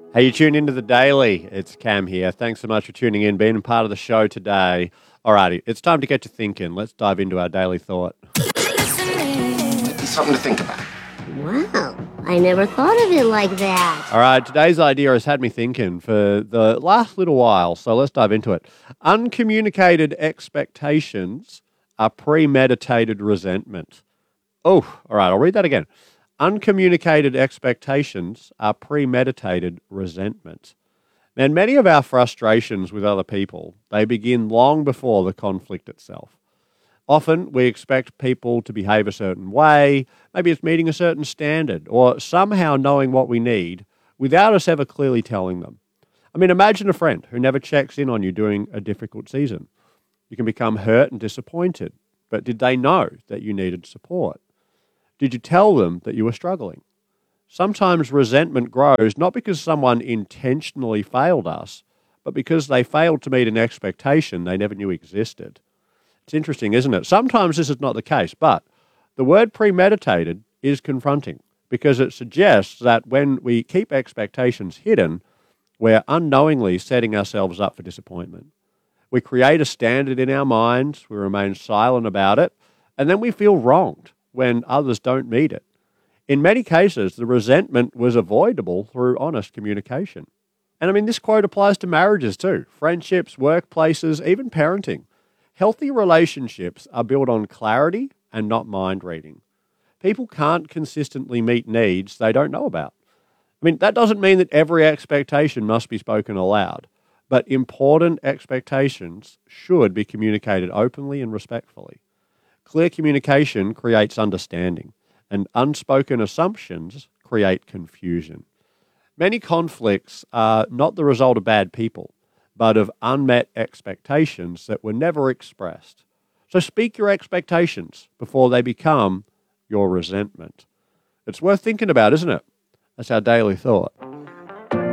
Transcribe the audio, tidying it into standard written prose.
Hey, you tuned into The Daily. It's Cam here. Thanks so much for tuning in, being a part of the show today. Alrighty, it's time to get to thinking. Let's dive into our daily thought. Something to think about. Wow, I never thought of it like that. All right, today's idea has had me thinking for the last little while, so let's dive into it. Uncommunicated expectations are premeditated resentment. Oh, all right, I'll read that again. Uncommunicated expectations are premeditated resentment. And many of our frustrations with other people, they begin long before the conflict itself. Often we expect people to behave a certain way, maybe it's meeting a certain standard, or somehow knowing what we need without us ever clearly telling them. I mean, imagine a friend who never checks in on you during a difficult season. You can become hurt and disappointed, but did they know that you needed support? Did you tell them that you were struggling? Sometimes resentment grows not because someone intentionally failed us, but because they failed to meet an expectation they never knew existed. It's interesting, isn't it? Sometimes this is not the case, but the word premeditated is confronting because it suggests that when we keep expectations hidden, we're unknowingly setting ourselves up for disappointment. We create a standard in our minds, we remain silent about it, and then we feel wronged when others don't meet it. In many cases, the resentment was avoidable through honest communication. And I mean, this quote applies to marriages too, friendships, workplaces, even parenting. Healthy relationships are built on clarity and not mind reading. People can't consistently meet needs they don't know about. I mean, that doesn't mean that every expectation must be spoken aloud, but important expectations should be communicated openly and respectfully. Clear communication creates understanding, and unspoken assumptions create confusion. Many conflicts are not the result of bad people, but of unmet expectations that were never expressed. So speak your expectations before they become your resentment. It's worth thinking about, isn't it? That's our daily thought.